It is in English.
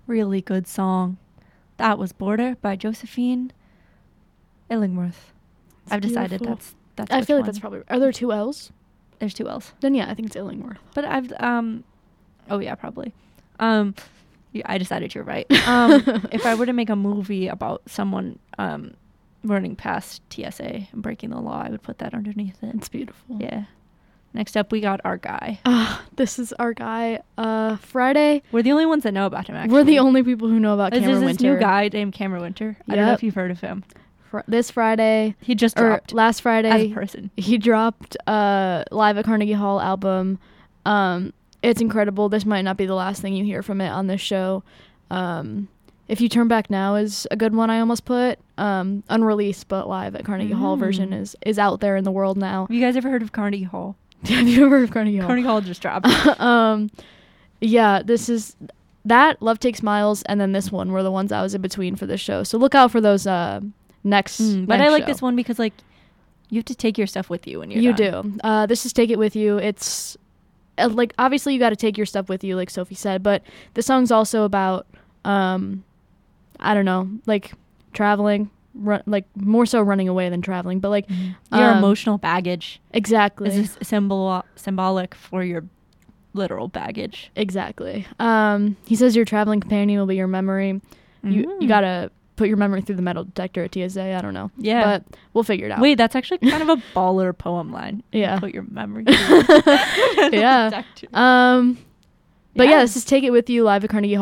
really good song. That was Border by Josephine Illingworth. I've decided beautiful. that's I which feel like one. that's probably... Are there 2 L's? There's 2 L's. Then yeah, I think it's Illingworth. But I've oh yeah, probably. Yeah, I decided you're right. If I were to make a movie about someone running past TSA and breaking the law, I would put that underneath it. It's beautiful. Yeah. Next up, we got Our Guy. This is Our Guy. Friday. We're the only ones that know about him, actually. We're the only people who know about This Cameron is Winter. this new guy named Cameron Winter. I don't know Yep. if you've heard of him. This Friday. He just dropped Last Friday. as a person. He dropped Live at Carnegie Hall album. It's incredible. This might not be the last thing you hear from it on this show. If You Turn Back Now is a good one I almost put. Unreleased, but Live at Carnegie Hall version is out there in the world now. Have you guys ever heard of Carnegie Hall? Have you ever heard of Carnegie Hall? Carnegie Hall just dropped. Yeah, this is... That, Love Takes Miles, and then this one were the ones I was in between for this show. So look out for those next But I like show. this one because, like, you have to take your stuff with you when you're You done. do. This is Take It With You. It's like, obviously you got to take your stuff with you, like Sophie said, but the song's also about I don't know, like traveling, like more so running away than traveling, but like your emotional baggage exactly is symbolic for your literal baggage. Exactly. He says your traveling companion will be your memory. You gotta put your memory through the metal detector at TSA. I don't know. Yeah. But we'll figure it out. Wait, that's actually kind of a baller poem line. Yeah. Put your memory through the metal Yeah. detector. But Yeah. yeah, this is Take It With You, Live at Carnegie Hall.